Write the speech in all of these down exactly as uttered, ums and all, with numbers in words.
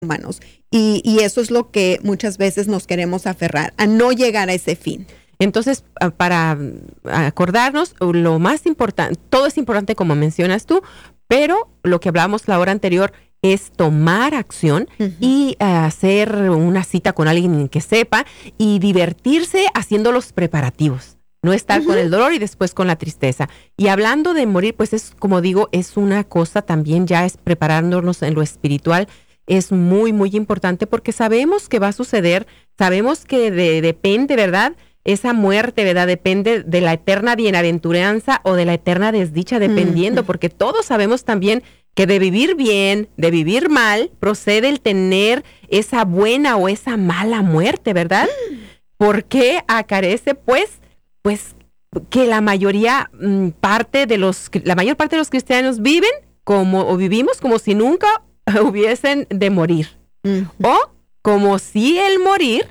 humanos. Y, y eso es lo que muchas veces nos queremos aferrar, a no llegar a ese fin. Entonces, para acordarnos, lo más importante, todo es importante como mencionas tú, pero lo que hablábamos la hora anterior es tomar acción uh-huh. y uh, hacer una cita con alguien que sepa y divertirse haciendo los preparativos. No estar uh-huh. con el dolor y después con la tristeza. Y hablando de morir, pues es, como digo, es una cosa también, ya es preparándonos en lo espiritual. Es muy, muy importante porque sabemos que va a suceder, sabemos que de, depende, ¿verdad? Esa muerte, ¿verdad? Depende de la eterna bienaventuranza o de la eterna desdicha, dependiendo, uh-huh. porque todos sabemos también que de vivir bien, de vivir mal, procede el tener esa buena o esa mala muerte, ¿verdad? Uh-huh. ¿Por qué acarece, pues, pues que la mayoría mmm, parte de los, la mayor parte de los cristianos viven como, o vivimos como si nunca hubiesen de morir? Uh-huh. O como si el morir,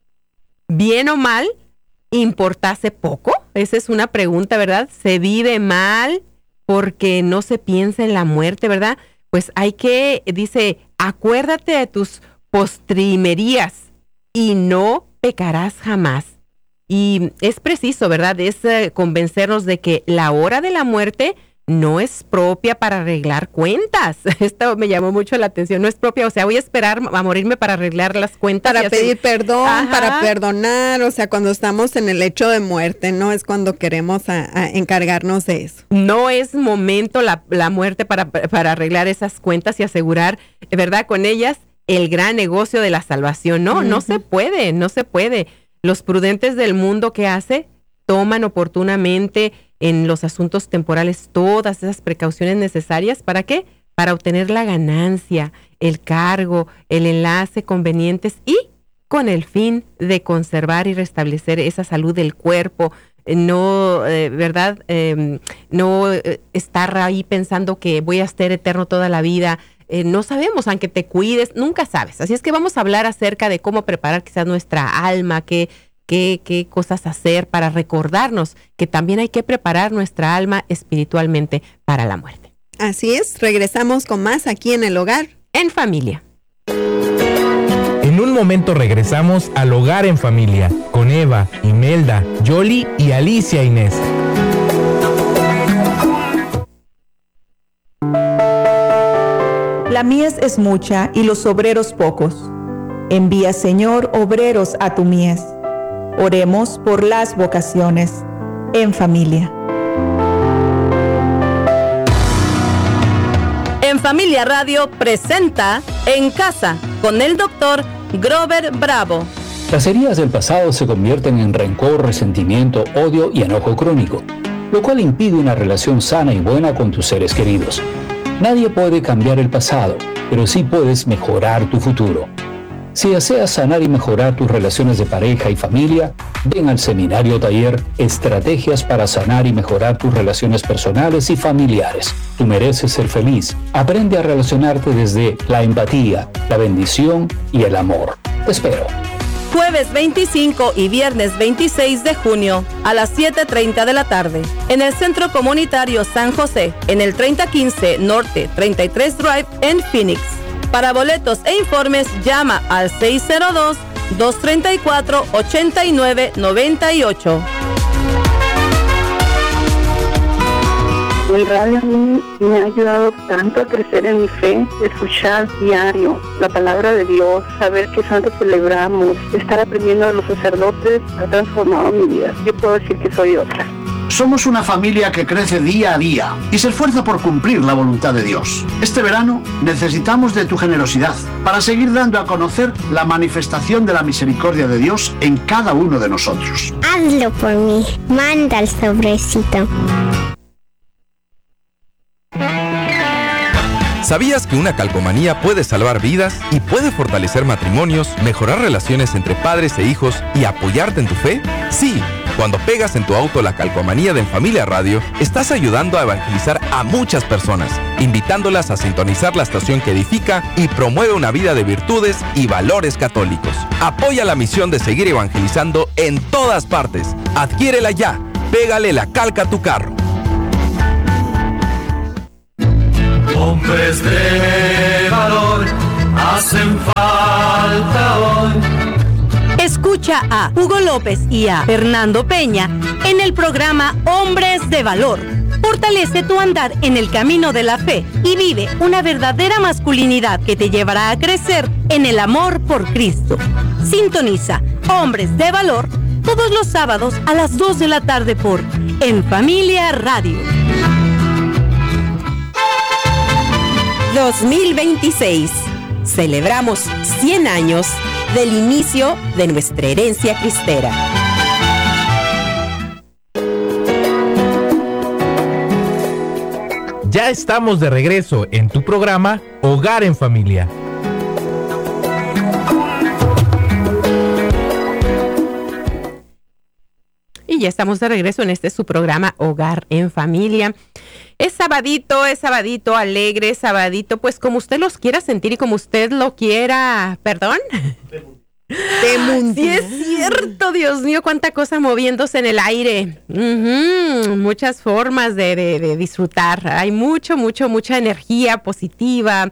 bien o mal, importase poco. Esa es una pregunta, ¿verdad? ¿Se vive mal porque no se piensa en la muerte, verdad? Pues hay que, dice, acuérdate de tus postrimerías y no pecarás jamás. Y es preciso, ¿verdad? Es uh, convencernos de que la hora de la muerte no es propia para arreglar cuentas. Esto me llamó mucho la atención. No es propia, o sea, voy a esperar a morirme para arreglar las cuentas. Para pedir perdón, Ajá. para perdonar, o sea, cuando estamos en el hecho de muerte, no es cuando queremos a, a encargarnos de eso. No es momento la, la muerte para, para arreglar esas cuentas y asegurar, ¿verdad? Con ellas el gran negocio de la salvación. No, uh-huh. no se puede, no se puede. Los prudentes del mundo, ¿qué hace? Toman oportunamente en los asuntos temporales todas esas precauciones necesarias. ¿Para qué? Para obtener la ganancia, el cargo, el enlace convenientes y con el fin de conservar y restablecer esa salud del cuerpo. No, eh, ¿verdad? Eh, no eh, estar ahí pensando que voy a estar eterno toda la vida. Eh, no sabemos, aunque te cuides, nunca sabes. Así es que vamos a hablar acerca de cómo preparar quizás nuestra alma, que Qué, qué cosas hacer para recordarnos que también hay que preparar nuestra alma espiritualmente para la muerte. Así es, regresamos con más aquí en El Hogar en Familia. En un momento regresamos al Hogar en Familia con Eva, Imelda, Yoli y Alicia Inés. La mies es mucha y los obreros pocos. Envía, Señor, obreros a tu mies. Oremos por las vocaciones en familia. En Familia Radio presenta En Casa con el doctor Grover Bravo. Las heridas del pasado se convierten en rencor, resentimiento, odio y enojo crónico, lo cual impide una relación sana y buena con tus seres queridos. Nadie puede cambiar el pasado, pero sí puedes mejorar tu futuro. Si deseas sanar y mejorar tus relaciones de pareja y familia, ven al seminario taller Estrategias para sanar y mejorar tus relaciones personales y familiares. Tú mereces ser feliz. Aprende a relacionarte desde la empatía, la bendición y el amor. Te espero. Jueves veinticinco y viernes veintiséis de junio a las siete treinta de la tarde en el Centro Comunitario San José, en el treinta quince Norte treinta y tres Drive en Phoenix. Para boletos e informes, llama al seis cero dos, dos tres cuatro, ocho nueve nueve ocho. El radio a mí me ha ayudado tanto a crecer en mi fe, escuchar diario la palabra de Dios, saber qué santo celebramos, estar aprendiendo de los sacerdotes, ha transformado mi vida. Yo puedo decir que soy otra. Somos una familia que crece día a día y se esfuerza por cumplir la voluntad de Dios. Este verano necesitamos de tu generosidad para seguir dando a conocer la manifestación de la misericordia de Dios en cada uno de nosotros. Hazlo por mí. Manda el sobrecito. ¿Sabías que una calcomanía puede salvar vidas y puede fortalecer matrimonios, mejorar relaciones entre padres e hijos y apoyarte en tu fe? Sí, cuando pegas en tu auto la calcomanía de En Familia Radio, estás ayudando a evangelizar a muchas personas, invitándolas a sintonizar la estación que edifica y promueve una vida de virtudes y valores católicos. Apoya la misión de seguir evangelizando en todas partes. Adquiérela ya. Pégale la calca a tu carro. Hombres de valor, hacen falta hoy. Escucha a Hugo López y a Fernando Peña en el programa Hombres de Valor. Fortalece tu andar en el camino de la fe y vive una verdadera masculinidad que te llevará a crecer en el amor por Cristo. Sintoniza Hombres de Valor todos los sábados a las dos de la tarde por En Familia Radio. dos mil veintiséis. Celebramos cien años del inicio de nuestra herencia cristera. Ya estamos de regreso en tu programa Hogar en Familia. Y ya estamos de regreso en este su programa Hogar en Familia. Es sabadito, es sabadito alegre, es sabadito, pues como usted los quiera sentir y como usted lo quiera, ¿perdón? De mundial. Sí es cierto, Dios mío, cuánta cosa moviéndose en el aire. Uh-huh. Muchas formas de, de, de disfrutar. Hay mucho, mucho, mucha energía positiva,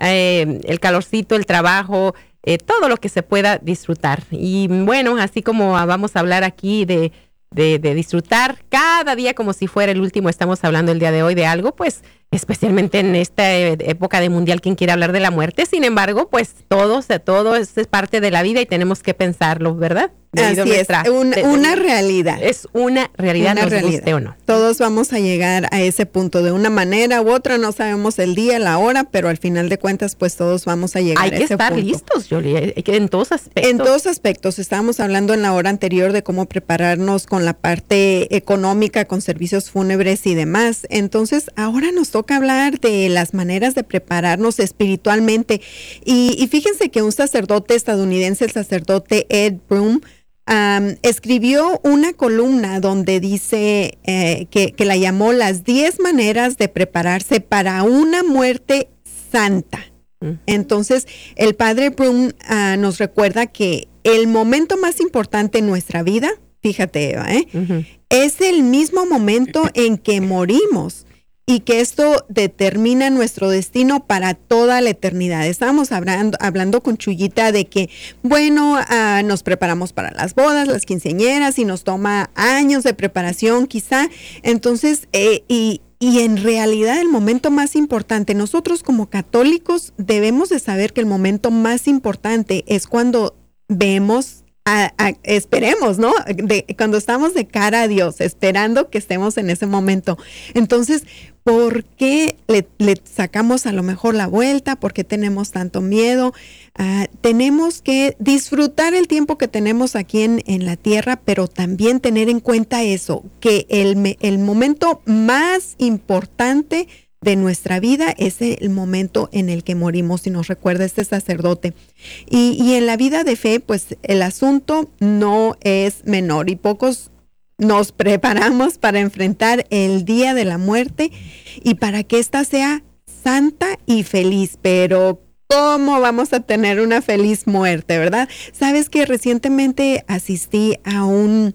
eh, el calorcito, el trabajo, eh, todo lo que se pueda disfrutar. Y bueno, así como vamos a hablar aquí de, de, de disfrutar cada día como si fuera el último, estamos hablando el día de hoy de algo, pues especialmente en esta época de mundial, quien quiere hablar de la muerte. Sin embargo, pues todo, todo es parte de la vida y tenemos que pensarlo, ¿verdad? Así nuestra, es, un, de, una realidad. Es una realidad, una nos realidad. Guste o no. Todos vamos a llegar a ese punto de una manera u otra, no sabemos el día, la hora, pero al final de cuentas, pues todos vamos a llegar hay a ese punto. Hay que estar listos, Jolie, en todos aspectos. En todos aspectos. Estábamos hablando en la hora anterior de cómo prepararnos con la parte económica, con servicios fúnebres y demás. Entonces, ahora nos toca hablar de las maneras de prepararnos espiritualmente. Y, y fíjense que un sacerdote estadounidense, el sacerdote Ed Broom, Um, escribió una columna donde dice eh, que, que la llamó las diez maneras de prepararse para una muerte santa. Uh-huh. Entonces, el padre Broom uh, nos recuerda que el momento más importante en nuestra vida, fíjate, Eva, ¿eh? Uh-huh. es el mismo momento en que morimos. Y que esto determina nuestro destino para toda la eternidad. Estábamos hablando, hablando con Chuyita de que, bueno, uh, nos preparamos para las bodas, las quinceañeras, y nos toma años de preparación quizá. Entonces, eh, y, y en realidad el momento más importante, nosotros como católicos debemos de saber que el momento más importante es cuando vemos, a, a, esperemos, ¿no? De, cuando estamos de cara a Dios, esperando que estemos en ese momento. Entonces, ¿por qué le, le sacamos a lo mejor la vuelta? ¿Por qué tenemos tanto miedo? Uh, tenemos que disfrutar el tiempo que tenemos aquí en, en la tierra, pero también tener en cuenta eso, que el, el momento más importante de nuestra vida es el momento en el que morimos, y nos recuerda este sacerdote. Y, y en la vida de fe, pues el asunto no es menor, y pocos nos preparamos para enfrentar el día de la muerte y para que ésta sea santa y feliz. Pero ¿cómo vamos a tener una feliz muerte, verdad? Sabes que recientemente asistí a un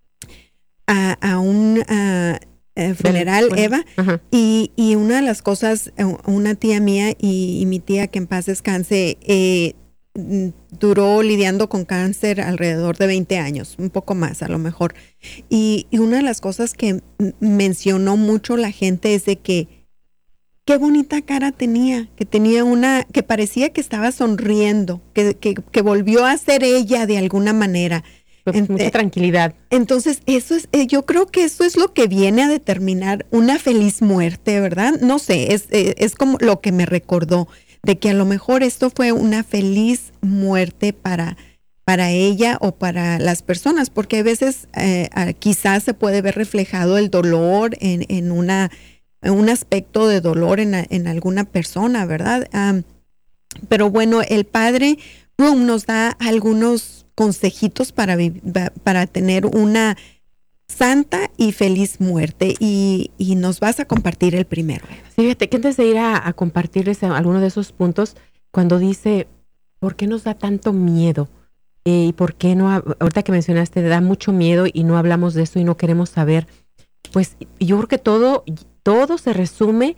a, a un a, a funeral, bueno, Eva, uh-huh. y, y una de las cosas, una tía mía y, y mi tía, que en paz descanse, eh, duró lidiando con cáncer alrededor de veinte años, un poco más a lo mejor. Y, y una de las cosas que m- mencionó mucho la gente es de que qué bonita cara tenía, que tenía una, que parecía que estaba sonriendo, que, que, que volvió a ser ella de alguna manera. Pues en, mucha tranquilidad. Entonces, eso es, eh, yo creo que eso es lo que viene a determinar una feliz muerte, ¿verdad? No sé, es, eh, es como lo que me recordó, de que a lo mejor esto fue una feliz muerte para, para ella o para las personas, porque a veces eh, quizás se puede ver reflejado el dolor en, en, una, en un aspecto de dolor en, en alguna persona, ¿verdad? Um, pero bueno, el padre Broom nos da algunos consejitos para, para tener una santa y feliz muerte, y, y nos vas a compartir el primero. Sí, fíjate que antes de ir a, a compartirles alguno de esos puntos, cuando dice, ¿por qué nos da tanto miedo? Eh, ¿Y por qué no? Ahorita que mencionaste, da mucho miedo y no hablamos de eso y no queremos saber. Pues yo creo que todo, todo se resume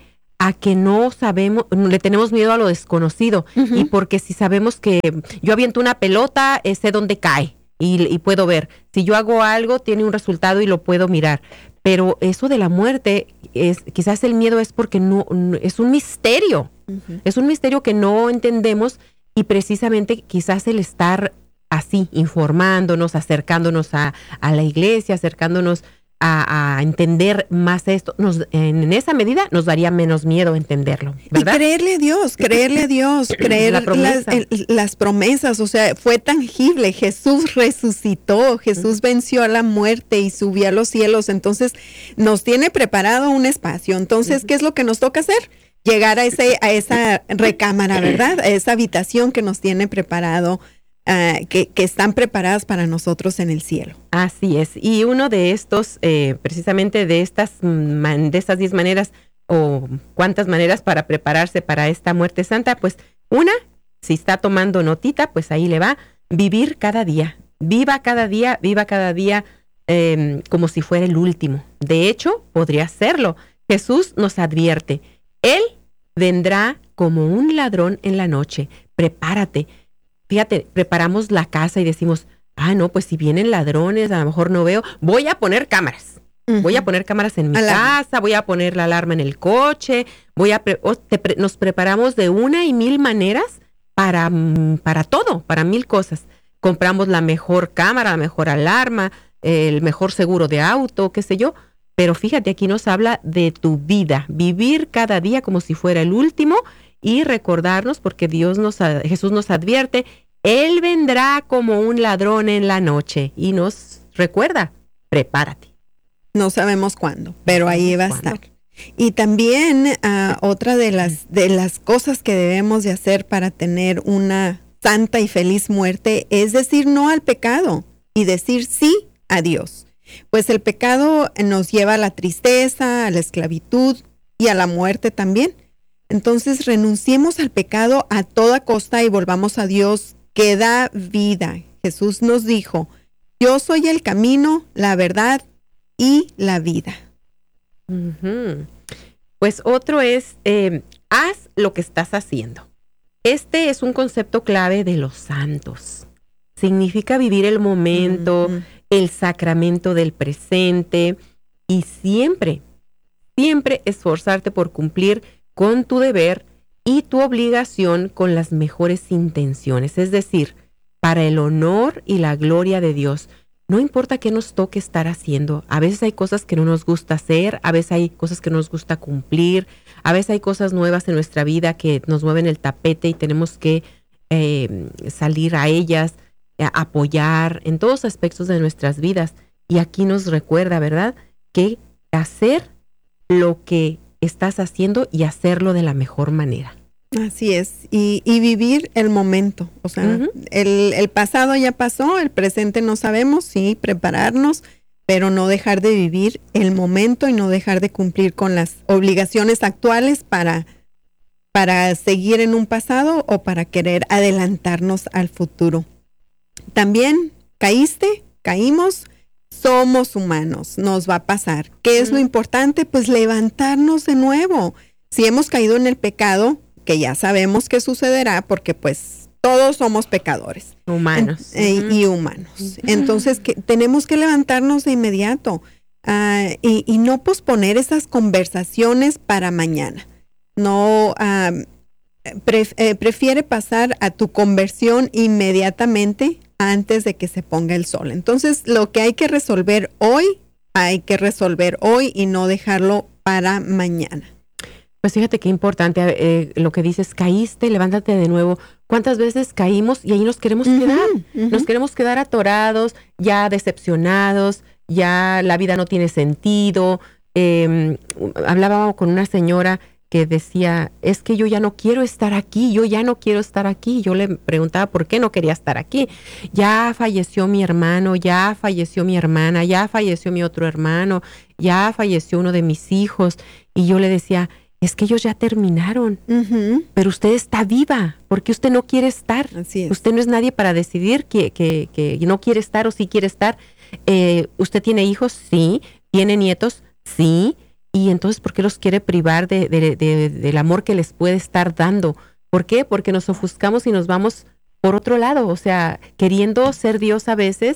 a que no sabemos, le tenemos miedo a lo desconocido. Uh-huh. Y porque si sabemos que yo aviento una pelota, eh, sé dónde cae y, y puedo ver. Si yo hago algo, tiene un resultado y lo puedo mirar. Pero eso de la muerte, es quizás el miedo es porque no, no es un misterio. Uh-huh. Es un misterio que no entendemos y precisamente quizás el estar así, informándonos, acercándonos a, a la iglesia, acercándonos A, a entender más esto, nos, en esa medida nos daría menos miedo entenderlo, ¿verdad? Y creerle a Dios, creerle a Dios, creer La promesa. las, el, las promesas, o sea, fue tangible. Jesús resucitó, Jesús venció a la muerte y subió a los cielos, entonces nos tiene preparado un espacio. Entonces, ¿qué es lo que nos toca hacer? Llegar a ese, a esa recámara, ¿verdad? A esa habitación que nos tiene preparado. Uh, que, que están preparadas para nosotros en el cielo. Así es. Y uno de estos, eh, precisamente de estas man, de estas diez maneras o cuántas maneras para prepararse para esta muerte santa, pues una, si está tomando notita, pues ahí le va, vivir cada día. Viva cada día, viva cada día eh, como si fuera el último. De hecho, podría serlo. Jesús nos advierte, Él vendrá como un ladrón en la noche. Prepárate. Fíjate, preparamos la casa y decimos, ah, no, pues si vienen ladrones, a lo mejor no veo, voy a poner cámaras. Uh-huh. Voy a poner cámaras en mi alarma. casa, voy a poner la alarma en el coche, voy a pre- oh, te pre- nos preparamos de una y mil maneras para, para todo, para mil cosas. Compramos la mejor cámara, la mejor alarma, el mejor seguro de auto, qué sé yo. Pero fíjate, aquí nos habla de tu vida, vivir cada día como si fuera el último y recordarnos, porque Dios nos, Jesús nos advierte, Él vendrá como un ladrón en la noche y nos recuerda, prepárate. No sabemos cuándo, pero ahí va a estar. Y también uh, otra de las, de las cosas que debemos de hacer para tener una santa y feliz muerte es decir no al pecado y decir sí a Dios. Pues el pecado nos lleva a la tristeza, a la esclavitud y a la muerte también. Entonces renunciemos al pecado a toda costa y volvamos a Dios que da vida. Jesús nos dijo, yo soy el camino, la verdad y la vida. Uh-huh. Pues otro es, eh, haz lo que estás haciendo. Este es un concepto clave de los santos. Significa vivir el momento, uh-huh. el sacramento del presente y siempre, siempre esforzarte por cumplir con tu deber y tu obligación con las mejores intenciones, es decir, para el honor y la gloria de Dios. No importa qué nos toque estar haciendo, a veces hay cosas que no nos gusta hacer, a veces hay cosas que no nos gusta cumplir, a veces hay cosas nuevas en nuestra vida que nos mueven el tapete y tenemos que eh, salir a ellas, a apoyar en todos aspectos de nuestras vidas. Y aquí nos recuerda, ¿verdad?, que hacer lo que estás haciendo y hacerlo de la mejor manera. Así es, y, y vivir el momento, o sea, uh-huh. el, el pasado ya pasó, el presente no sabemos, sí, prepararnos, pero no dejar de vivir el momento y no dejar de cumplir con las obligaciones actuales para, para seguir en un pasado o para querer adelantarnos al futuro. También, caíste, caímos, somos humanos, nos va a pasar. ¿Qué es lo importante? Pues levantarnos de nuevo. Si hemos caído en el pecado, que ya sabemos que sucederá, porque pues todos somos pecadores. Humanos. En, eh, y humanos. Uh-huh. Entonces que, tenemos que levantarnos de inmediato uh, y, y no posponer esas conversaciones para mañana. No, uh, pre, eh, prefiere pasar a tu conversión inmediatamente antes de que se ponga el sol. Entonces, lo que hay que resolver hoy, hay que resolver hoy y no dejarlo para mañana. Pues fíjate qué importante eh, lo que dices, caíste, levántate de nuevo. ¿Cuántas veces caímos y ahí nos queremos uh-huh, quedar? Uh-huh. Nos queremos quedar atorados, ya decepcionados, ya la vida no tiene sentido. Eh, hablaba con una señora que decía, es que yo ya no quiero estar aquí, yo ya no quiero estar aquí. Yo le preguntaba por qué no quería estar aquí. Ya falleció mi hermano, ya falleció mi hermana, ya falleció mi otro hermano, ya falleció uno de mis hijos. Y yo le decía, es que ellos ya terminaron, uh-huh. pero usted está viva, porque usted no quiere estar. Así es. Usted no es nadie para decidir que, que, que no quiere estar o sí quiere estar. Eh, ¿Usted tiene hijos? Sí. ¿Tiene nietos? Sí. y entonces ¿por qué los quiere privar de, de, de, del amor que les puede estar dando? ¿Por qué? Porque nos ofuscamos y nos vamos por otro lado, o sea, queriendo ser Dios a veces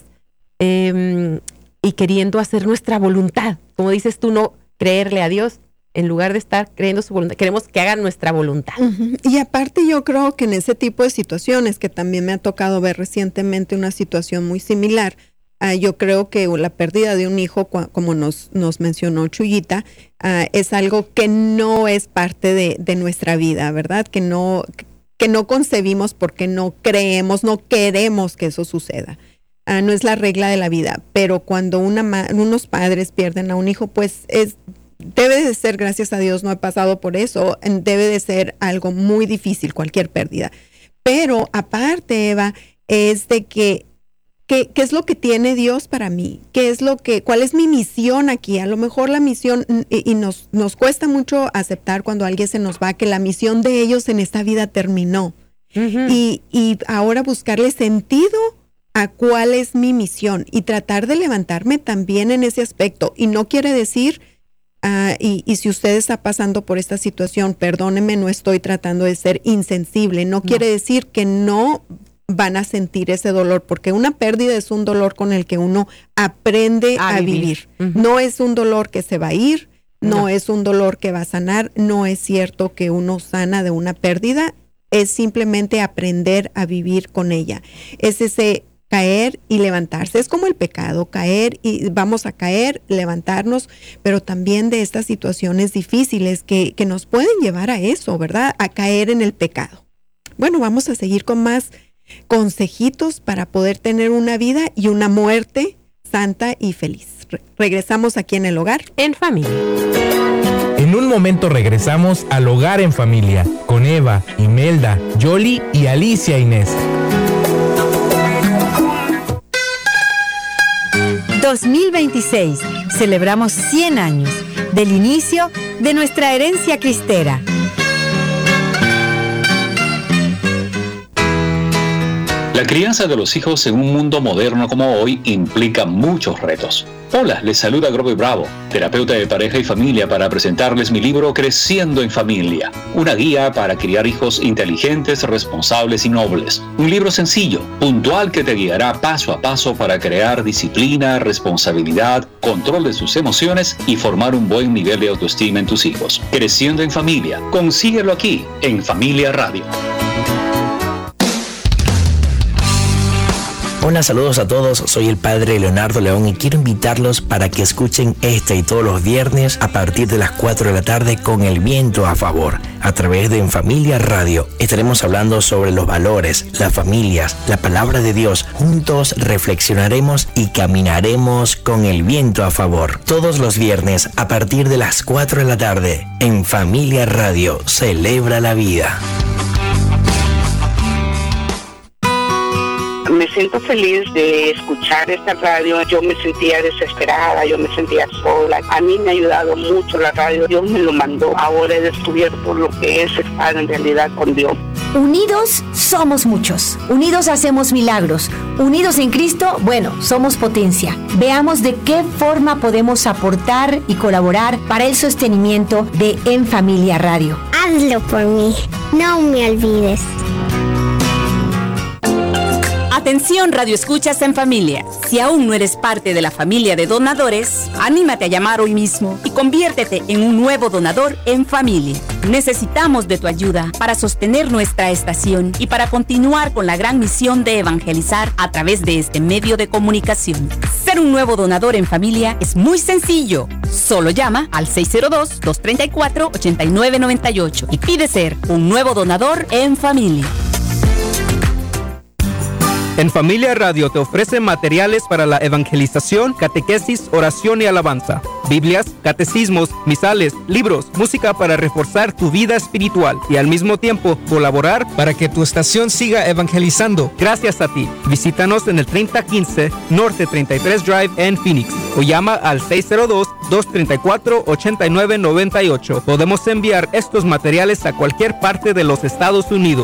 eh, y queriendo hacer nuestra voluntad. Como dices tú, no creerle a Dios en lugar de estar creyendo su voluntad. Queremos que hagan nuestra voluntad. Uh-huh. Y aparte yo creo que en ese tipo de situaciones, que también me ha tocado ver recientemente una situación muy similar, uh, yo creo que la pérdida de un hijo, como nos, nos mencionó Chuyita, uh, es algo que no es parte de, de nuestra vida, ¿verdad? Que no, que no concebimos porque no creemos, no queremos que eso suceda. Uh, no es la regla de la vida, pero cuando una ma- unos padres pierden a un hijo, pues es... debe de ser, gracias a Dios, no he pasado por eso, debe de ser algo muy difícil, cualquier pérdida. Pero aparte, Eva, es de que, que, ¿qué es lo que tiene Dios para mí? ¿Qué es lo que, cuál es mi misión aquí? A lo mejor la misión, y, y nos, nos cuesta mucho aceptar cuando alguien se nos va, que la misión de ellos en esta vida terminó. Uh-huh. Y, y ahora buscarle sentido a cuál es mi misión y tratar de levantarme también en ese aspecto. Y no quiere decir... Uh, y, y si usted está pasando por esta situación, perdóneme, no estoy tratando de ser insensible. No, no quiere decir que no van a sentir ese dolor, porque una pérdida es un dolor con el que uno aprende a, a vivir. vivir. Uh-huh. No es un dolor que se va a ir, no, no es un dolor que va a sanar. No es cierto que uno sana de una pérdida, es simplemente aprender a vivir con ella. Es ese caer y levantarse. Es como el pecado, caer y vamos a caer, levantarnos, pero también de estas situaciones difíciles que, que nos pueden llevar a eso, ¿verdad? A caer en el pecado. Bueno, vamos a seguir con más consejitos para poder tener una vida y una muerte santa y feliz. Re- regresamos aquí en el hogar. En familia. En un momento regresamos al Hogar en Familia con Eva, Imelda, Yoli y Alicia Inés. dos mil veintiséis, celebramos cien años del inicio de nuestra herencia cristera. La crianza de los hijos en un mundo moderno como hoy implica muchos retos. Hola, les saluda Grover Bravo, terapeuta de pareja y familia, para presentarles mi libro Creciendo en Familia, una guía para criar hijos inteligentes, responsables y nobles. Un libro sencillo, puntual, que te guiará paso a paso para crear disciplina, responsabilidad, control de sus emociones y formar un buen nivel de autoestima en tus hijos. Creciendo en Familia, consíguelo aquí, en Familia Radio. Hola, saludos a todos, soy el padre Leonardo León y quiero invitarlos para que escuchen este y todos los viernes a partir de las cuatro de la tarde con el viento a favor, a través de En Familia Radio. Estaremos hablando sobre los valores, las familias, la palabra de Dios. Juntos reflexionaremos y caminaremos con el viento a favor. Todos los viernes a partir de las cuatro de la tarde, En Familia Radio, celebra la vida. Me siento feliz de escuchar esta radio. Yo me sentía desesperada, yo me sentía sola. A mí me ha ayudado mucho la radio. Dios me lo mandó. Ahora he descubierto lo que es estar en realidad con Dios. Unidos somos muchos. Unidos hacemos milagros. Unidos en Cristo, bueno, somos potencia. Veamos de qué forma podemos aportar y colaborar para el sostenimiento de En Familia Radio. Hazlo por mí. No me olvides. Atención, Radio Escuchas en Familia. Si aún no eres parte de la familia de donadores, anímate a llamar hoy mismo y conviértete en un nuevo donador en familia. Necesitamos de tu ayuda para sostener nuestra estación y para continuar con la gran misión de evangelizar a través de este medio de comunicación. Ser un nuevo donador en familia es muy sencillo. Solo llama al seis cero dos, dos tres cuatro, ocho nueve nueve ocho y pide ser un nuevo donador en familia. En Familia Radio te ofrece materiales para la evangelización, catequesis, oración y alabanza, Biblias, catecismos, misales, libros, música para reforzar tu vida espiritual y al mismo tiempo colaborar para que tu estación siga evangelizando. Gracias a ti. Visítanos en el treinta quince Norte treinta y tres Drive en Phoenix o llama al seis cero dos, dos tres cuatro, ocho nueve nueve ocho. Podemos enviar estos materiales a cualquier parte de los Estados Unidos.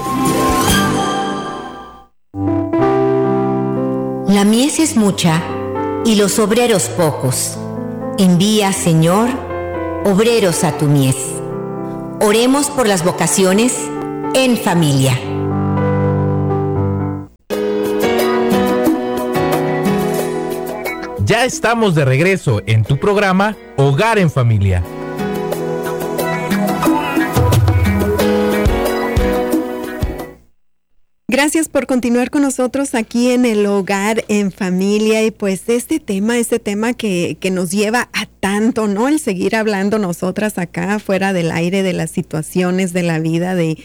La mies es mucha y los obreros pocos. Envía, Señor, obreros a tu mies. Oremos por las vocaciones en familia. Ya estamos de regreso en tu programa Hogar en Familia. Gracias por continuar con nosotros aquí en el Hogar en Familia. Y pues este tema, este tema que, que nos lleva a tanto, ¿no? El seguir hablando nosotras acá fuera del aire de las situaciones de la vida, de,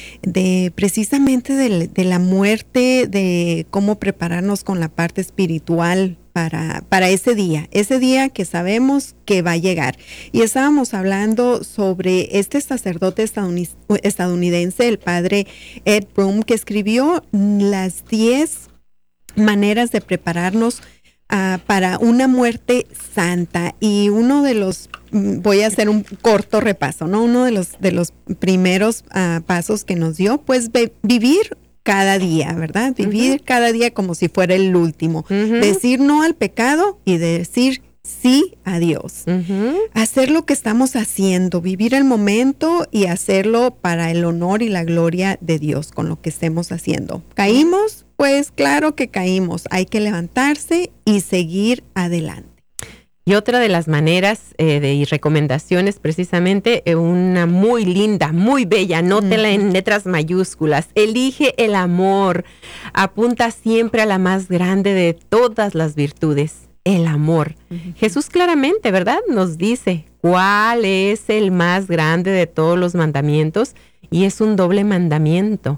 de precisamente de, de la muerte, de cómo prepararnos con la parte espiritual para, para ese día, ese día que sabemos que va a llegar. Y estábamos hablando sobre este sacerdote estadounidense, el padre Ed Broom, que escribió las diez maneras de prepararnos uh, para una muerte santa. Y uno de los, voy a hacer un corto repaso, ¿no? Uno de los, de los primeros uh, pasos que nos dio, pues be- vivir cada día, ¿verdad? Vivir uh-huh. cada día como si fuera el último. Uh-huh. Decir no al pecado y decir sí a Dios. Uh-huh. Hacer lo que estamos haciendo, vivir el momento y hacerlo para el honor y la gloria de Dios con lo que estemos haciendo. ¿Caímos? Pues claro que caímos. Hay que levantarse y seguir adelante. Y otra de las maneras eh, de y recomendaciones, precisamente, eh, una muy linda, muy bella, anótela uh-huh. en letras mayúsculas. Elige el amor. Apunta siempre a la más grande de todas las virtudes, el amor. Uh-huh. Jesús claramente, ¿verdad?, nos dice cuál es el más grande de todos los mandamientos, y es un doble mandamiento: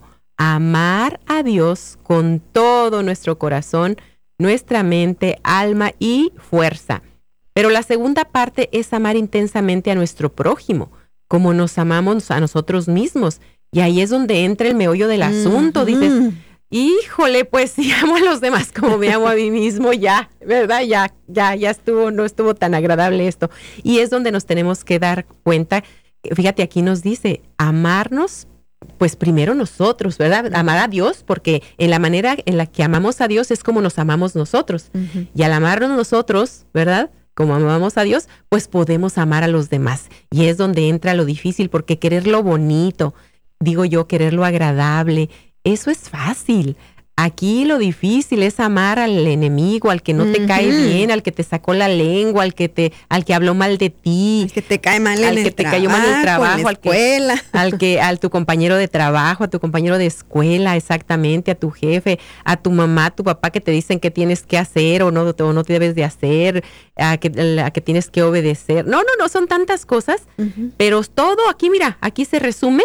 amar a Dios con todo nuestro corazón, nuestra mente, alma y fuerza. Pero la segunda parte es amar intensamente a nuestro prójimo, como nos amamos a nosotros mismos. Y ahí es donde entra el meollo del asunto. Mm-hmm. Dices, híjole, pues si amo a los demás como me amo a mí mismo, ya, ¿verdad? Ya, ya, ya estuvo, no estuvo tan agradable esto. Y es donde nos tenemos que dar cuenta. Fíjate, aquí nos dice, amarnos, pues primero nosotros, ¿verdad? Amar a Dios, porque en la manera en la que amamos a Dios es como nos amamos nosotros. Uh-huh. Y al amarnos nosotros, ¿verdad?, como amamos a Dios, pues podemos amar a los demás. Y es donde entra lo difícil, porque querer lo bonito, digo yo, querer lo agradable, eso es fácil. Aquí lo difícil es amar al enemigo, al que no te uh-huh. cae bien, al que te sacó la lengua, al que te, al que habló mal de ti, al que te cae mal en al el que te trabajo, cayó mal en el trabajo, en la al que, al que, al tu compañero de trabajo, a tu compañero de escuela, exactamente, a tu jefe, a tu mamá, a tu papá, que te dicen que tienes que hacer o no, o no te debes de hacer, a que, a que tienes que obedecer. No, no, no, son tantas cosas, uh-huh. pero todo aquí, mira, aquí se resume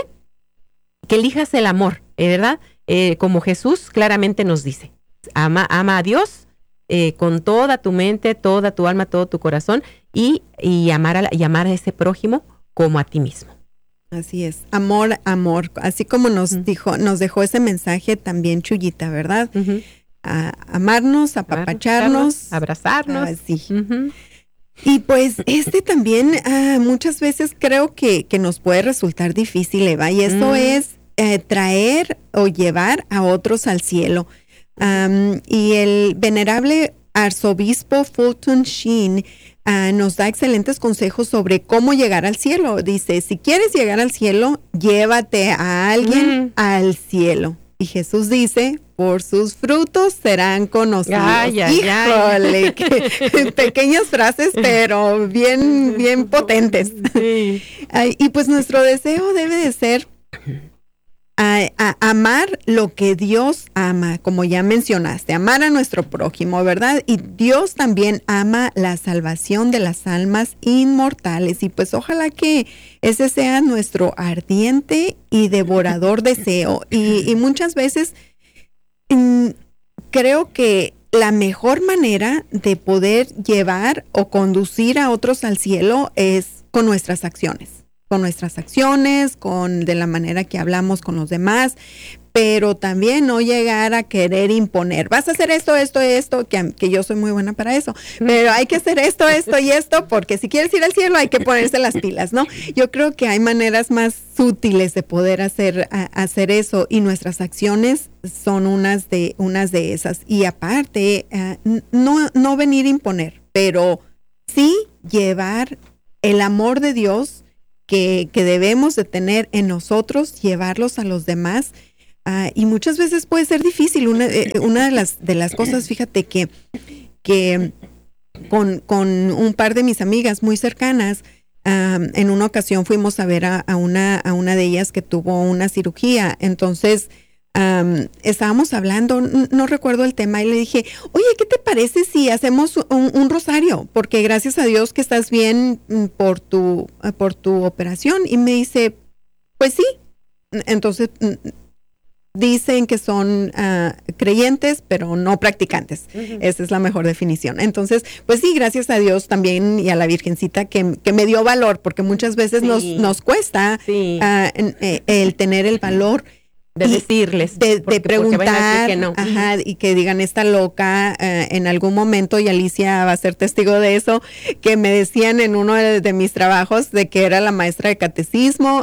que elijas el amor, ¿verdad? Eh, como Jesús claramente nos dice, ama, ama a Dios eh, con toda tu mente, toda tu alma, todo tu corazón, y, y, amar a la, y amar a ese prójimo como a ti mismo. Así es, amor, amor, así como nos uh-huh. dijo, nos dejó ese mensaje también Chuyita, ¿verdad? Uh-huh. A, amarnos, apapacharnos, abrazarnos. Así. Uh-huh. Y pues este también uh, muchas veces creo que, que nos puede resultar difícil, Eva, y eso uh-huh. es Eh, traer o llevar a otros al cielo. Um, y el venerable arzobispo Fulton Sheen uh, nos da excelentes consejos sobre cómo llegar al cielo. Dice, si quieres llegar al cielo, llévate a alguien mm. al cielo. Y Jesús dice, por sus frutos serán conocidos. Ay, ay, Híjole, que, pequeñas frases, pero bien, bien potentes. Sí. Ay, y pues nuestro deseo debe de ser A, a amar lo que Dios ama, como ya mencionaste, amar a nuestro prójimo, ¿verdad? Y Dios también ama la salvación de las almas inmortales. Y pues ojalá que ese sea nuestro ardiente y devorador deseo. Y, y muchas veces mm, creo que la mejor manera de poder llevar o conducir a otros al cielo es con nuestras acciones. con nuestras acciones, con de la manera que hablamos con los demás, pero también no llegar a querer imponer. Vas a hacer esto, esto, esto, que, que yo soy muy buena para eso, pero hay que hacer esto, esto y esto, porque si quieres ir al cielo hay que ponerse las pilas, ¿no? Yo creo que hay maneras más sutiles de poder hacer, a, hacer eso, y nuestras acciones son unas de, unas de esas. Y aparte, uh, no, no venir a imponer, pero sí llevar el amor de Dios que, que debemos de tener en nosotros, llevarlos a los demás. Uh, y muchas veces puede ser difícil. Una, eh, una de las de las cosas, fíjate que, que con, con un par de mis amigas muy cercanas, um, en una ocasión fuimos a ver a, a, una, a una de ellas que tuvo una cirugía. Entonces, um, estábamos hablando, no, no recuerdo el tema, y le dije, oye, ¿qué te parece si hacemos un, un rosario? Porque gracias a Dios que estás bien por tu, por tu operación. Y me dice, pues sí. Entonces, dicen que son uh, creyentes, pero no practicantes. Uh-huh. Esa es la mejor definición. Entonces, pues sí, gracias a Dios también y a la Virgencita que, que me dio valor, porque muchas veces sí. nos, nos cuesta sí. uh, en, eh, el tener el valor de y decirles, de, porque, de preguntar, que no. Ajá, y que digan, está loca, uh, en algún momento, y Alicia va a ser testigo de eso, que me decían en uno de, de mis trabajos de que era la maestra de catecismo.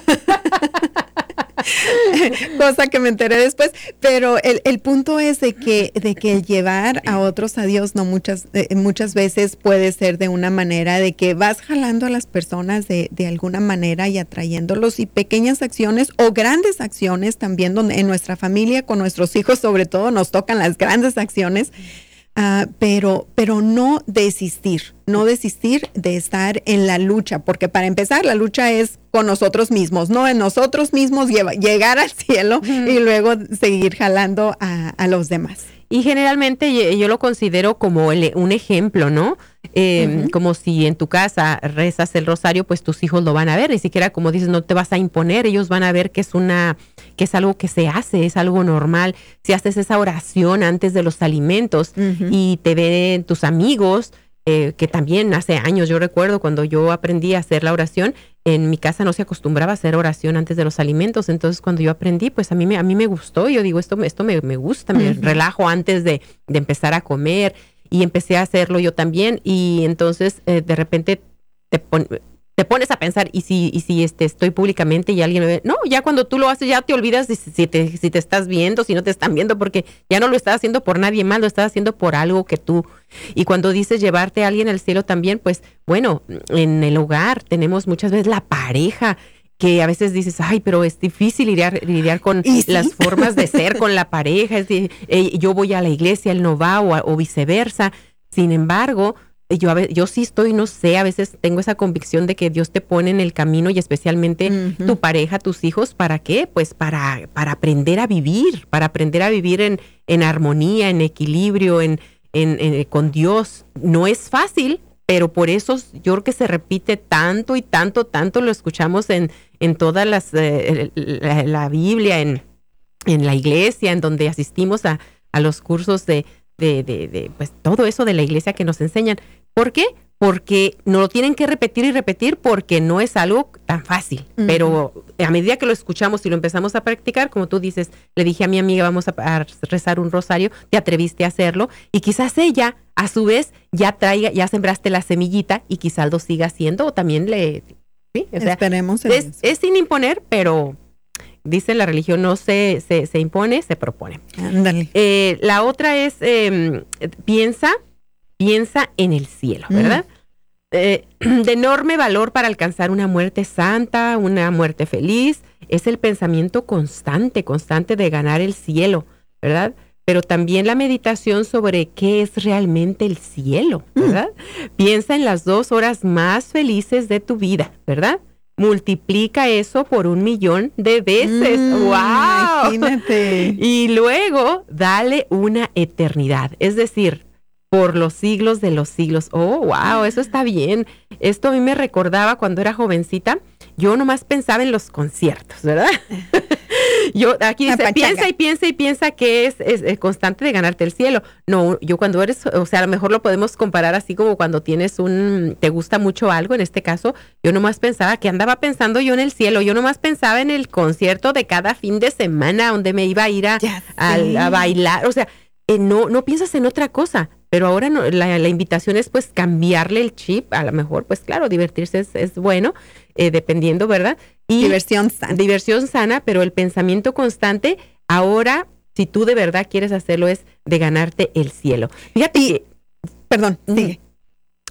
Cosa que me enteré después, pero el, el punto es de que, de que el llevar a otros a Dios no muchas, eh, muchas veces puede ser de una manera de que vas jalando a las personas de, de alguna manera y atrayéndolos, y pequeñas acciones o grandes acciones también, donde en nuestra familia, con nuestros hijos sobre todo, nos tocan las grandes acciones. Uh, pero, pero no desistir, no desistir de estar en la lucha, porque para empezar la lucha es con nosotros mismos, no en nosotros mismos lleva, llegar al cielo uh-huh. y luego seguir jalando a, a los demás. Y generalmente yo lo considero como el, un ejemplo, ¿no? Eh, uh-huh. Como si en tu casa rezas el rosario, pues tus hijos lo van a ver, ni siquiera como dices, no te vas a imponer, ellos van a ver que es una, que es algo que se hace, es algo normal. Si haces esa oración antes de los alimentos uh-huh. y te ven tus amigos, eh, que también hace años, yo recuerdo cuando yo aprendí a hacer la oración, en mi casa no se acostumbraba a hacer oración antes de los alimentos, entonces cuando yo aprendí, pues a mí me, a mí me gustó, yo digo, esto, esto me, me gusta, me uh-huh. relajo antes de, de empezar a comer, y empecé a hacerlo yo también, y entonces eh, de repente te, pon, te pones a pensar, y si, y si este, estoy públicamente y alguien me ve, no, ya cuando tú lo haces ya te olvidas si, si, te, si te estás viendo, si no te están viendo, porque ya no lo estás haciendo por nadie más, lo estás haciendo por algo que tú, y cuando dices llevarte a alguien al cielo también, pues bueno, en el hogar tenemos muchas veces la pareja, que a veces dices, ay, pero es difícil lidiar, lidiar con ¿Sí? las formas de ser con la pareja, es decir, eh, yo voy a la iglesia, él no va, o, o viceversa. Sin embargo, yo, a veces, yo sí estoy, no sé, a veces tengo esa convicción de que Dios te pone en el camino, y especialmente uh-huh. tu pareja, tus hijos, ¿para qué? Pues para, para aprender a vivir, para aprender a vivir en, en armonía, en equilibrio, en, en, en, con Dios. No es fácil, pero por eso yo creo que se repite tanto y tanto, tanto lo escuchamos en, en todas las, eh, la, la Biblia, en, en la iglesia, en donde asistimos a, a los cursos de, de, de, de, pues todo eso de la iglesia que nos enseñan. ¿Por qué? Porque nos lo tienen que repetir y repetir, porque no es algo tan fácil. Uh-huh. Pero a medida que lo escuchamos y lo empezamos a practicar, como tú dices, le dije a mi amiga, vamos a, a rezar un rosario, te atreviste a hacerlo, y quizás ella, a su vez, ya traiga, ya sembraste la semillita, y quizás lo siga haciendo, o también le... ¿sí? O sea, esperemos. Es, es sin imponer, pero dice la religión, no se, se, se impone, se propone. Ándale. Eh, la otra es, eh, piensa... Piensa en el cielo, ¿verdad? Mm. Eh, de enorme valor para alcanzar una muerte santa, una muerte feliz, es el pensamiento constante, constante de ganar el cielo, ¿verdad? Pero también la meditación sobre qué es realmente el cielo, ¿verdad? Mm. Piensa en las dos horas más felices de tu vida, ¿verdad? Multiplica eso por un millón de veces. Mm, ¡wow! Imagínate. Y luego dale una eternidad, es decir, por los siglos de los siglos. Oh, wow, eso está bien. Esto a mí me recordaba cuando era jovencita. Yo nomás pensaba en los conciertos, ¿verdad? Yo aquí dice, piensa y piensa y piensa que es, es, es constante de ganarte el cielo. No, yo cuando eres, o sea, a lo mejor lo podemos comparar así como cuando tienes un, te gusta mucho algo, en este caso, yo nomás pensaba, que andaba pensando yo en el cielo, yo nomás pensaba en el concierto de cada fin de semana donde me iba a ir a, a, a bailar, o sea, eh, no, no piensas en otra cosa. Pero ahora no, la, la invitación es pues cambiarle el chip, a lo mejor, pues claro, divertirse es, es bueno, eh, dependiendo, ¿verdad? Y diversión sana. Diversión sana, pero el pensamiento constante, ahora, si tú de verdad quieres hacerlo, es de ganarte el cielo. Fíjate y, que... Perdón, sigue.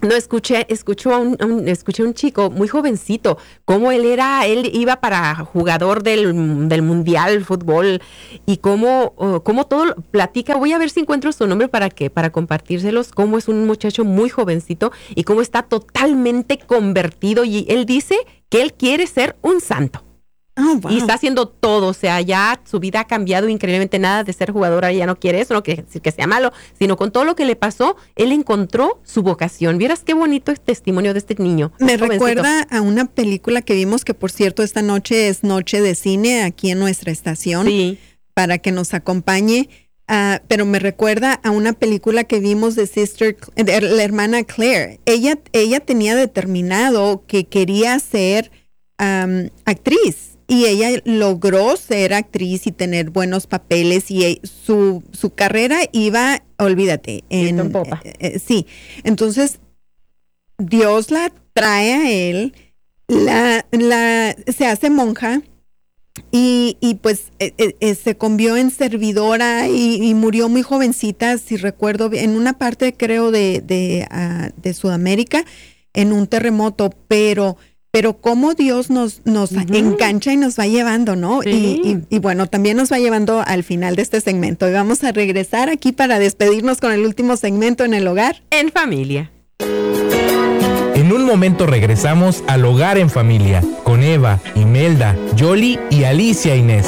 No, escuché, escuché a un, a un, escuché a un chico muy jovencito, cómo él era, él iba para jugador del, del mundial, fútbol, y cómo, uh, cómo todo platica. Voy a ver si encuentro su nombre para que, para compartírselos, cómo es un muchacho muy jovencito y cómo está totalmente convertido. Y él dice que él quiere ser un santo. Oh, wow. Y está haciendo todo, o sea, ya su vida ha cambiado increíblemente, nada de ser jugador, ahora ya no quiere eso, no quiere decir que sea malo, sino con todo lo que le pasó, él encontró su vocación. Vieras qué bonito el testimonio de este niño. Me recuerda a una película que vimos, que por cierto esta noche es noche de cine aquí en nuestra estación, sí, para que nos acompañe, uh, pero me recuerda a una película que vimos de Sister, de la hermana Claire. Ella, ella tenía determinado que quería ser um, actriz. Y ella logró ser actriz y tener buenos papeles y su, su carrera iba, olvídate, en, en popa. Eh, eh, sí, entonces Dios la trae a él, la, la, se hace monja y, y pues eh, eh, se convirtió en servidora y, y murió muy jovencita, si recuerdo, en una parte creo de, de, uh, de Sudamérica, en un terremoto, pero... Pero cómo Dios nos, nos uh-huh. engancha y nos va llevando, ¿no? Sí. Y, y, y bueno, también nos va llevando al final de este segmento. Y vamos a regresar aquí para despedirnos con el último segmento en el hogar. En familia. En un momento regresamos al Hogar en Familia con Eva, Imelda, Yoli y Alicia Inés.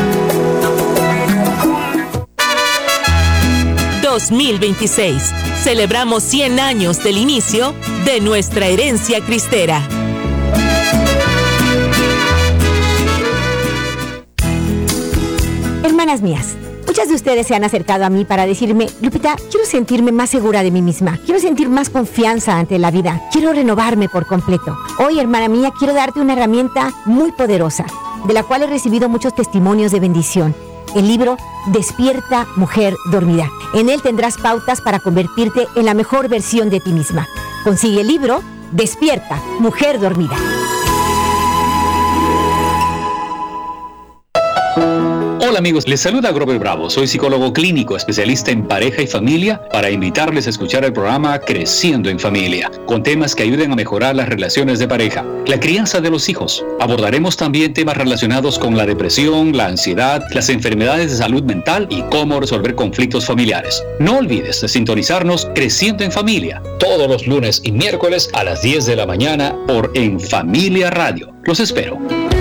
dos mil veintiséis. Celebramos cien años del inicio de nuestra herencia cristera. Hermanas mías, muchas de ustedes se han acercado a mí para decirme, Lupita, quiero sentirme más segura de mí misma, quiero sentir más confianza ante la vida, quiero renovarme por completo. Hoy, hermana mía, quiero darte una herramienta muy poderosa, de la cual he recibido muchos testimonios de bendición. El libro Despierta, Mujer Dormida. En él tendrás pautas para convertirte en la mejor versión de ti misma. Consigue el libro Despierta, Mujer Dormida. Hola amigos, les saluda Grover Bravo, soy psicólogo clínico, especialista en pareja y familia, para invitarles a escuchar el programa Creciendo en Familia, con temas que ayuden a mejorar las relaciones de pareja, la crianza de los hijos. Abordaremos también temas relacionados con la depresión, la ansiedad, las enfermedades de salud mental y cómo resolver conflictos familiares. No olvides de sintonizarnos Creciendo en Familia, todos los lunes y miércoles a las diez de la mañana por En Familia Radio. Los espero.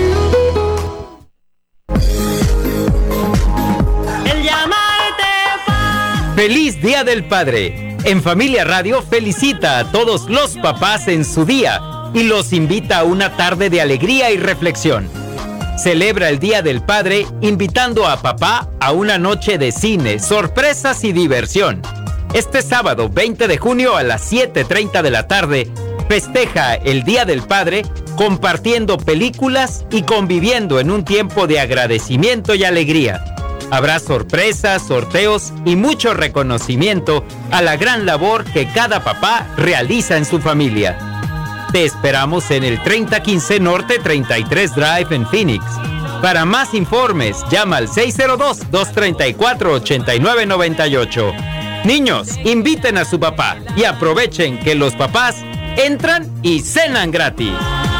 ¡Feliz Día del Padre! En Familia Radio felicita a todos los papás en su día y los invita a una tarde de alegría y reflexión. Celebra el Día del Padre invitando a papá a una noche de cine, sorpresas y diversión. Este sábado veinte de junio a las siete treinta de la tarde, festeja el Día del Padre compartiendo películas y conviviendo en un tiempo de agradecimiento y alegría. Habrá sorpresas, sorteos y mucho reconocimiento a la gran labor que cada papá realiza en su familia. Te esperamos en el treinta quince Norte treinta y tres Drive en Phoenix. Para más informes, llama al seis cero dos, dos tres cuatro, ocho nueve nueve ocho. Niños, inviten a su papá y aprovechen que los papás entran y cenan gratis.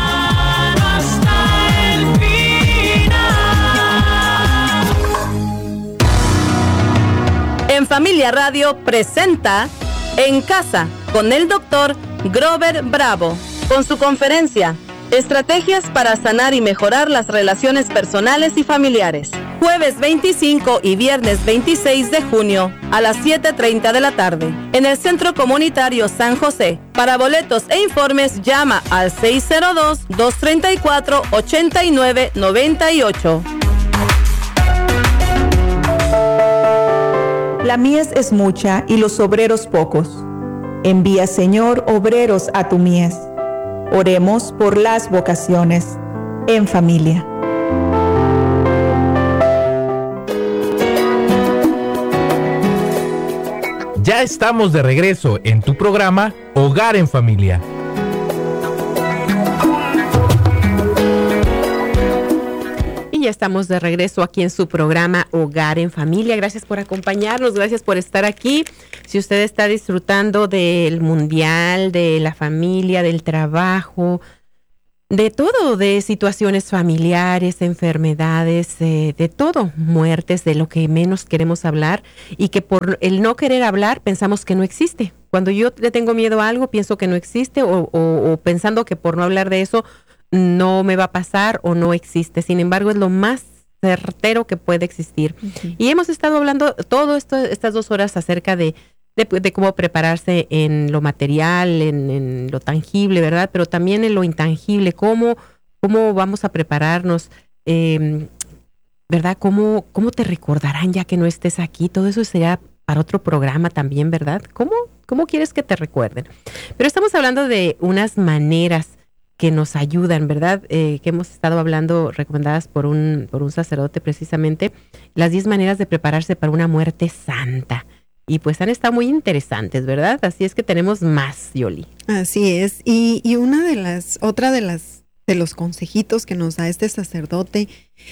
En Familia Radio presenta En Casa con el doctor Grover Bravo, con su conferencia Estrategias para sanar y mejorar las relaciones personales y familiares. Jueves veinticinco y viernes veintiséis de junio a las siete treinta de la tarde en el Centro Comunitario San José. Para boletos e informes llama al seis cero dos, dos tres cuatro, ocho nueve nueve ocho. La mies es mucha y los obreros pocos. Envía, Señor, obreros a tu mies. Oremos por las vocaciones en familia. Ya estamos de regreso en tu programa Hogar en Familia. Y Y ya estamos de regreso aquí en su programa Hogar en Familia. Gracias por acompañarnos, gracias por estar aquí. Si usted está disfrutando del mundial, de la familia, del trabajo, de todo, de situaciones familiares, enfermedades, eh, de todo, muertes, de lo que menos queremos hablar y que por el no querer hablar pensamos que no existe. Cuando yo le tengo miedo a algo, pienso que no existe o, o, o pensando que por no hablar de eso no me va a pasar o no existe. Sin embargo, es lo más certero que puede existir. Uh-huh. Y hemos estado hablando todo esto, estas dos horas acerca de, de, de cómo prepararse en lo material, en, en lo tangible, ¿verdad? Pero también en lo intangible, cómo, cómo vamos a prepararnos, eh, ¿verdad? ¿Cómo, cómo te recordarán ya que no estés aquí? Todo eso será para otro programa también, ¿verdad? ¿Cómo, cómo quieres que te recuerden? Pero estamos hablando de unas maneras que nos ayudan, ¿verdad? Eh, que hemos estado hablando, recomendadas por un, por un sacerdote precisamente, las diez maneras de prepararse para una muerte santa. Y pues han estado muy interesantes, ¿verdad? Así es que tenemos más, Yoli. Así es. Y, y una de las, otra de las, de los consejitos que nos da este sacerdote,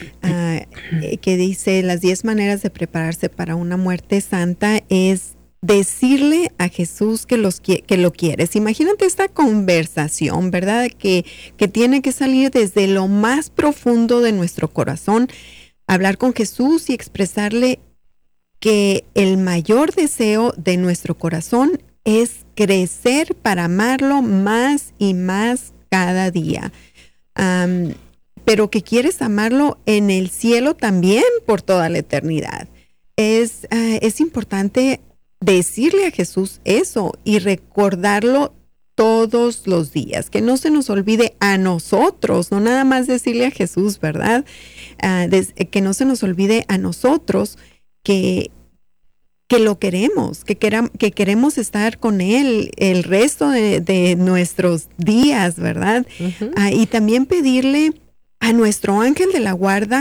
uh, que dice las diez maneras de prepararse para una muerte santa, es decirle a Jesús que, los, que lo quieres. Imagínate esta conversación, ¿verdad? Que, que tiene que salir desde lo más profundo de nuestro corazón, hablar con Jesús y expresarle que el mayor deseo de nuestro corazón es crecer para amarlo más y más cada día. Um, pero que quieres amarlo en el cielo también por toda la eternidad. Es, uh, es importante decirle a Jesús eso y recordarlo todos los días, que no se nos olvide a nosotros, no nada más decirle a Jesús, ¿verdad? Uh, des, que no se nos olvide a nosotros que, que lo queremos, que, queram, que queremos estar con Él el resto de, de nuestros días, ¿verdad? Uh-huh. Uh, y también pedirle a nuestro ángel de la guarda,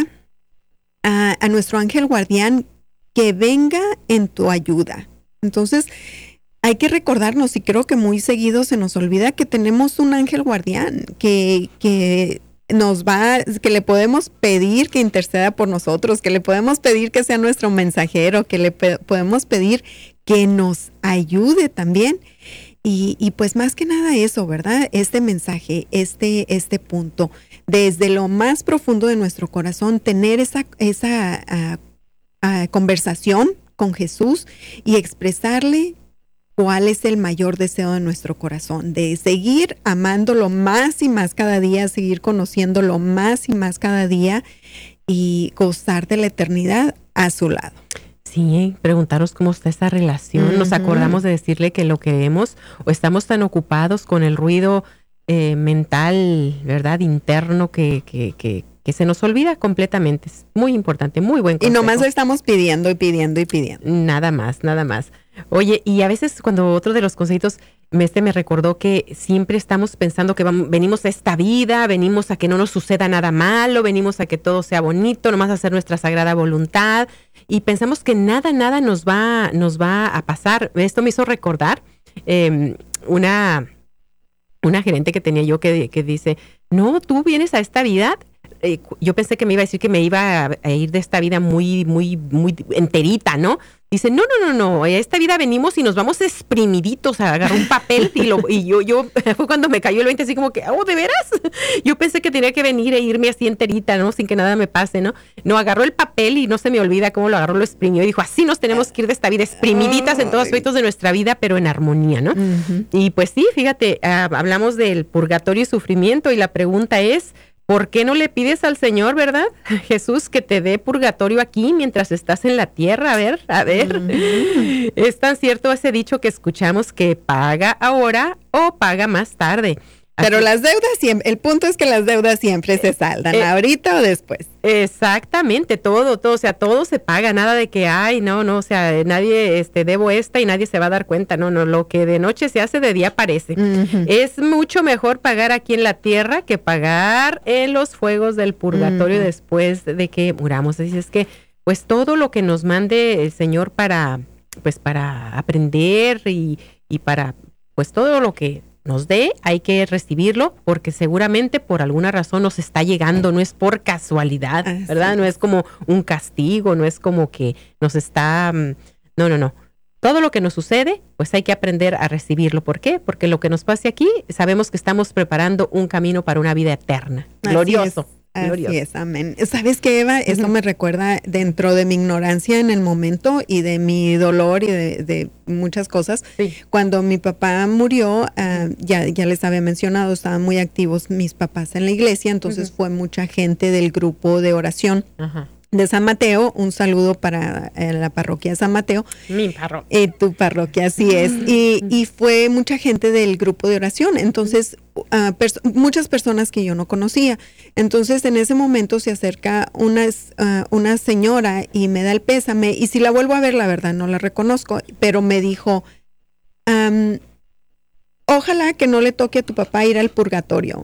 uh, a nuestro ángel guardián, que venga en tu ayuda. Entonces, hay que recordarnos, y creo que muy seguido se nos olvida que tenemos un ángel guardián que, que nos va, que le podemos pedir que interceda por nosotros, que le podemos pedir que sea nuestro mensajero, que le pe- podemos pedir que nos ayude también. Y, y pues más que nada eso, ¿verdad? Este mensaje, este, este punto, desde lo más profundo de nuestro corazón, tener esa, esa uh, uh, conversación con Jesús y expresarle cuál es el mayor deseo de nuestro corazón, de seguir amándolo más y más cada día, seguir conociéndolo más y más cada día y gozar de la eternidad a su lado. Sí, preguntaros cómo está esa relación. Uh-huh. Nos acordamos de decirle que lo queremos o estamos tan ocupados con el ruido eh, mental, ¿verdad? Interno que, que, que que se nos olvida completamente. Es muy importante, muy buen consejo. Y nomás le estamos pidiendo y pidiendo y pidiendo. Nada más, nada más. Oye, y a veces cuando otro de los consejitos, este me recordó que siempre estamos pensando que vamos, venimos a esta vida, venimos a que no nos suceda nada malo, venimos a que todo sea bonito, nomás a hacer nuestra sagrada voluntad, y pensamos que nada, nada nos va, nos va a pasar. Esto me hizo recordar eh, una, una gerente que tenía yo que, que dice, no, tú vienes a esta vida. Eh, yo pensé que me iba a decir que me iba a, a ir de esta vida muy, muy, muy enterita, ¿no? Dice, no, no, no, no, a esta vida venimos y nos vamos exprimiditos a agarrar un papel y, lo, y yo, yo, fue cuando me cayó el veinte así como que, oh, ¿de veras? Yo pensé que tenía que venir e irme así enterita, ¿no? Sin que nada me pase, ¿no? No, agarró el papel y no se me olvida cómo lo agarró, lo exprimió y dijo, así nos tenemos que ir de esta vida, exprimiditas en todos los aspectos de nuestra vida, pero en armonía, ¿no? Uh-huh. Y pues sí, fíjate, uh, hablamos del purgatorio y sufrimiento y la pregunta es, ¿por qué no le pides al Señor, verdad, Jesús, que te dé purgatorio aquí mientras estás en la tierra? A ver, a ver. Mm. Es tan cierto ese dicho que escuchamos que paga ahora o paga más tarde. Pero las deudas siempre, el punto es que las deudas siempre se saldan, eh, ahorita o después. Exactamente, todo, todo, o sea, todo se paga, nada de que, ay, no, no, o sea, nadie, este, debo esta y nadie se va a dar cuenta, no, no, lo que de noche se hace, de día parece. Uh-huh. Es mucho mejor pagar aquí en la tierra que pagar en los fuegos del purgatorio uh-huh. después de que muramos. Así es que, pues, todo lo que nos mande el Señor para, pues, para aprender y, y para, pues, todo lo que nos dé, hay que recibirlo, porque seguramente por alguna razón nos está llegando, no es por casualidad, ah, ¿verdad? Sí. No es como un castigo, no es como que nos está... No, no, no. Todo lo que nos sucede, pues hay que aprender a recibirlo. ¿Por qué? Porque lo que nos pase aquí, sabemos que estamos preparando un camino para una vida eterna. Glorioso. Así es. Así es, amén. ¿Sabes qué, Eva? Uh-huh. Eso me recuerda dentro de mi ignorancia en el momento y de mi dolor y de, de muchas cosas. Sí. Cuando mi papá murió, uh, ya, ya les había mencionado, estaban muy activos mis papás en la iglesia, entonces uh-huh. fue mucha gente del grupo de oración. Uh-huh. De San Mateo, un saludo para eh, la parroquia de San Mateo. Mi parroquia. Eh, tu parroquia, así es. Y, y fue mucha gente del grupo de oración. Entonces, uh, pers- muchas personas que yo no conocía. Entonces, en ese momento se acerca una, uh, una señora y me da el pésame. Y si la vuelvo a ver, la verdad, no la reconozco. Pero me dijo, um, ojalá que no le toque a tu papá ir al purgatorio.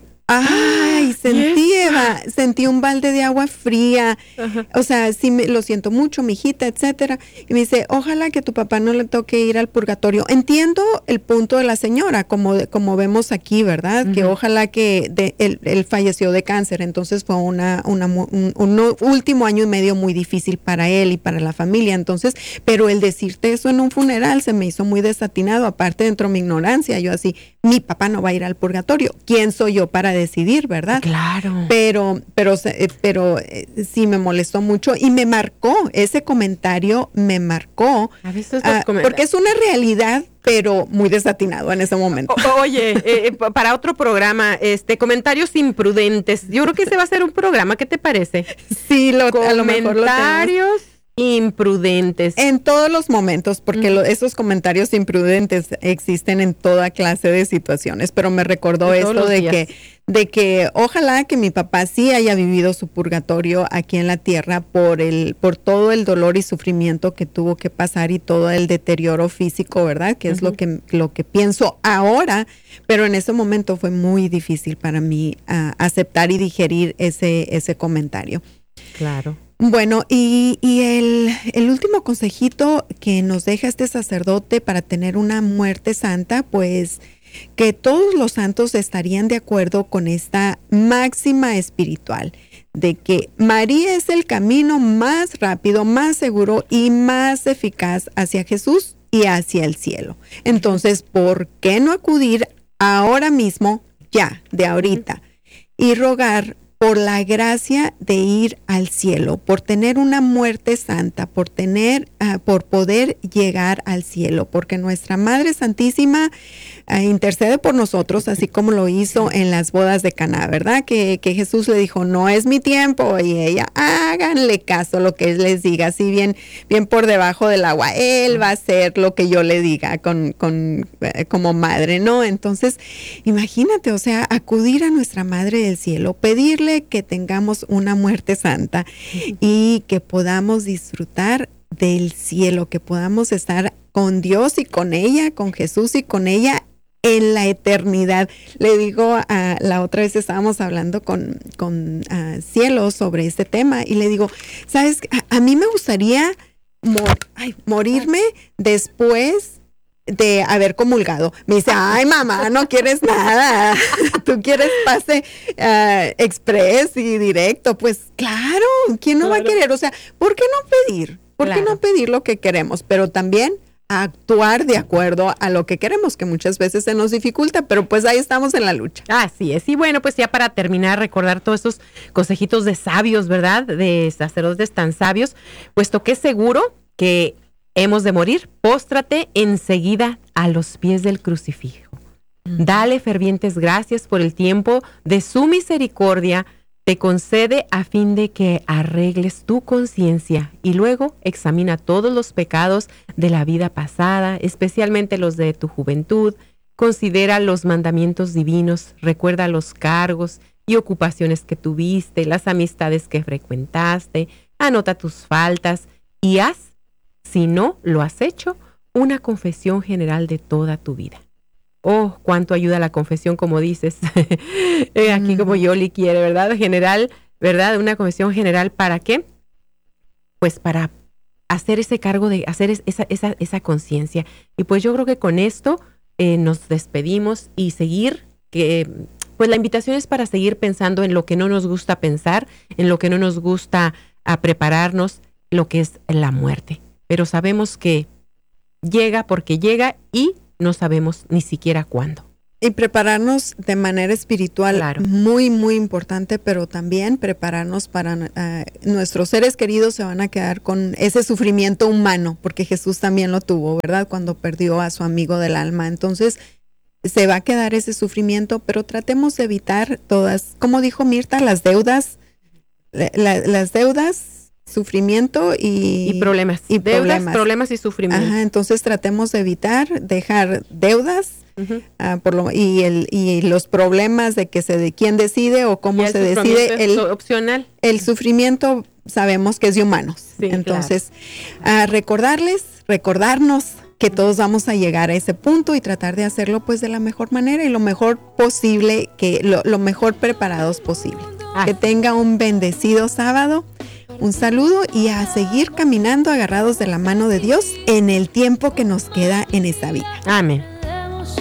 Ay, sentí, Eva, sentí un balde de agua fría. Ajá. O sea, sí, me, lo siento mucho, mijita, etcétera. Y me dice, ojalá que tu papá no le toque ir al purgatorio. Entiendo el punto de la señora, como, como vemos aquí, ¿verdad? Uh-huh. Que ojalá que de, él, él falleció de cáncer, entonces fue una, una un, un último año y medio muy difícil para él y para la familia. Entonces, pero el decirte eso en un funeral se me hizo muy desatinado. Aparte, dentro de mi ignorancia, yo así, mi papá no va a ir al purgatorio. ¿Quién soy yo para decidir, verdad? Claro. Pero, pero, pero sí me molestó mucho y me marcó, ese comentario me marcó. A veces uh, porque es una realidad, pero muy desatinado en ese momento. O, oye, eh, para otro programa, este, comentarios imprudentes. Yo creo que ese va a ser un programa, ¿qué te parece? Sí, lo, a lo mejor lo Comentarios imprudentes. En todos los momentos, porque mm. lo, esos comentarios imprudentes existen en toda clase de situaciones, pero me recordó de esto de que, de que ojalá que mi papá sí haya vivido su purgatorio aquí en la tierra por el, por todo el dolor y sufrimiento que tuvo que pasar y todo el deterioro físico, ¿verdad? Que uh-huh. es lo que, lo que pienso ahora, pero en ese momento fue muy difícil para mí uh, aceptar y digerir ese, ese comentario. Claro. Bueno, y, y el, el último consejito que nos deja este sacerdote para tener una muerte santa, pues que todos los santos estarían de acuerdo con esta máxima espiritual, de que María es el camino más rápido, más seguro y más eficaz hacia Jesús y hacia el cielo. Entonces, ¿por qué no acudir ahora mismo, ya, de ahorita, y rogar por la gracia de ir al cielo, por tener una muerte santa, por tener, uh, por poder llegar al cielo, porque nuestra Madre Santísima uh, intercede por nosotros, así como lo hizo en las bodas de Caná, ¿verdad? Que, que Jesús le dijo, no es mi tiempo, y ella, háganle caso lo que él les diga, así bien, bien por debajo del agua, él va a hacer lo que yo le diga con, con, uh, como madre, ¿no? Entonces, imagínate, o sea, acudir a nuestra Madre del Cielo, pedirle que tengamos una muerte santa y que podamos disfrutar del cielo, que podamos estar con Dios y con ella, con Jesús y con ella en la eternidad. Le digo, a la otra vez estábamos hablando con, con uh, Cielo sobre este tema y le digo, ¿sabes? A, a mí me gustaría mor- ay, morirme después de haber comulgado. Me dice, ay mamá, no quieres nada, tú quieres pase uh, express y directo. Pues claro, ¿quién no claro. va a querer? O sea, ¿por qué no pedir? ¿Por claro. qué no pedir lo que queremos? Pero también actuar de acuerdo a lo que queremos, que muchas veces se nos dificulta, pero pues ahí estamos en la lucha. Así es. Y bueno, pues ya para terminar, recordar todos esos consejitos de sabios, ¿verdad? De sacerdotes tan sabios, puesto que es seguro que hemos de morir, póstrate enseguida a los pies del crucifijo. Mm. Dale fervientes gracias por el tiempo de su misericordia, te concede a fin de que arregles tu conciencia y luego examina todos los pecados de la vida pasada, especialmente los de tu juventud. Considera los mandamientos divinos, recuerda los cargos y ocupaciones que tuviste, las amistades que frecuentaste, anota tus faltas y haz, si no lo has hecho, una confesión general de toda tu vida. Oh, cuánto ayuda la confesión, como dices. Aquí como Yoli quiere, ¿verdad? General, ¿verdad? Una confesión general, ¿para qué? Pues para hacer ese cargo de, hacer esa, esa, esa conciencia. Y pues yo creo que con esto eh, nos despedimos y seguir, que pues la invitación es para seguir pensando en lo que no nos gusta pensar, en lo que no nos gusta a prepararnos, lo que es la muerte. Pero sabemos que llega porque llega y no sabemos ni siquiera cuándo. Y prepararnos de manera espiritual, claro, muy, muy importante, pero también prepararnos para uh, nuestros seres queridos se van a quedar con ese sufrimiento humano, porque Jesús también lo tuvo, ¿verdad? Cuando perdió a su amigo del alma. Entonces, se va a quedar ese sufrimiento, pero tratemos de evitar todas, como dijo Mirta, las deudas, la, las deudas, sufrimiento y, y problemas. Y deudas, problemas. problemas y sufrimiento. Ajá, entonces tratemos de evitar, dejar deudas. Uh-huh. Uh, por lo, y el y los problemas de que se de quién decide o cómo se decide, el opcional, el sufrimiento sabemos que es de humanos. Sí, entonces claro. uh, recordarles recordarnos que todos vamos a llegar a ese punto y tratar de hacerlo pues de la mejor manera y lo mejor posible, que lo, lo mejor preparados posible. Ah. Que tenga un bendecido sábado. Un saludo y a seguir caminando agarrados de la mano de Dios en el tiempo que nos queda en esta vida. Amén.